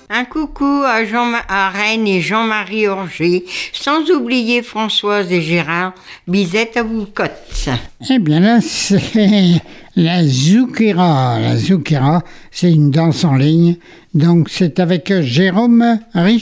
Un coucou à Rennes et Jean-Marie Orger, sans oublier Françoise et Gérard, bisette à vous côtes. Eh bien là, c'est la Zoukira. La Zoukira, c'est une danse en ligne. Donc c'est avec Jérôme Riche.